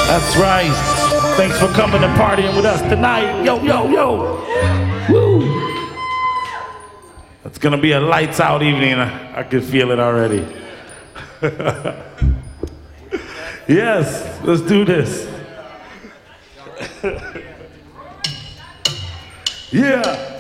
That's right. Thanks for coming and partying with us tonight. Yo, yo, yo. Woo. It's gonna be a lights out evening. I can feel it already. Yes, let's do this. Yeah.